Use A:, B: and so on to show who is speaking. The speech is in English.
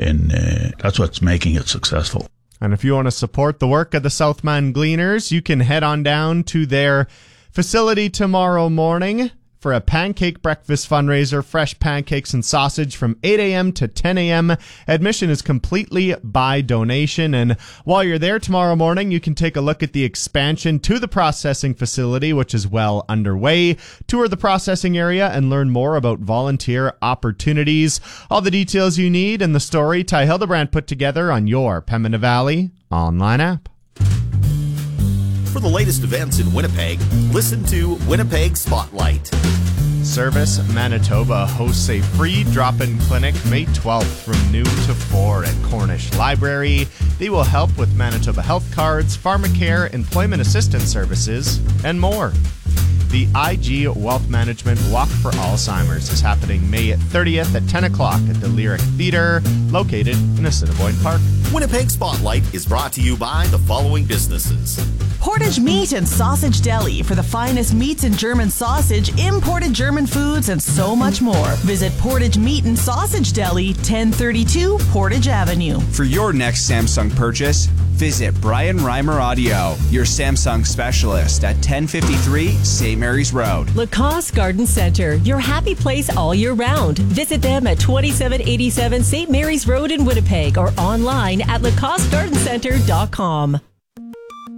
A: and that's what's making it successful.
B: And if you want to support the work of the Southman Gleaners, you can head on down to their facility tomorrow morning for a pancake breakfast fundraiser, fresh pancakes and sausage from 8 a.m. to 10 a.m. Admission is completely by donation. And while you're there tomorrow morning, you can take a look at the expansion to the processing facility, which is well underway. Tour the processing area and learn more about volunteer opportunities. All the details you need and the story Ty Hildebrand put together on your Pembina Valley online app.
C: For the latest events in Winnipeg, listen to Winnipeg Spotlight.
B: Service Manitoba hosts a free drop-in clinic May 12th from noon to 4 at Cornish Library. They will help with Manitoba health cards, pharmacare, employment assistance services, and more. The IG Wealth Management Walk for Alzheimer's is happening May 30th at 10 o'clock at the Lyric Theatre, located in Assiniboine Park.
C: Winnipeg Spotlight is brought to you by the following businesses.
D: Portage Meat and Sausage Deli for the finest meats and German sausage, imported German foods, and so much more. Visit Portage Meat and Sausage Deli, 1032 Portage Avenue.
E: For your next Samsung purchase, visit Brian Reimer Audio, your Samsung specialist at 1053 St. Mary's Road.
F: Lacoste Garden Center, your happy place all year round. Visit them at 2787 St. Mary's Road in Winnipeg or online at lacostegardencenter.com.